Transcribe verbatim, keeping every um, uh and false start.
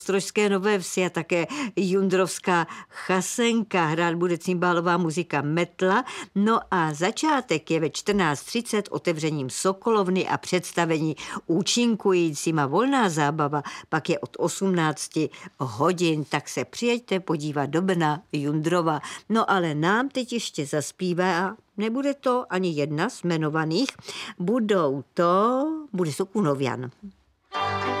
Ostrožské Nové Vsi a také jundrovská chasenka. Hrát bude cimbálová muzika Metla. No a začátek je ve čtrnáct třicet otevřením Sokolovny a představení účinkujícíma. Volná zábava pak je od osmnácti hodin, tak se přijeďte podívat do Brna Jundrova. No ale nám teď ještě zaspívá, nebude to ani jedna z jmenovaných, budou to, bude Sokunovian.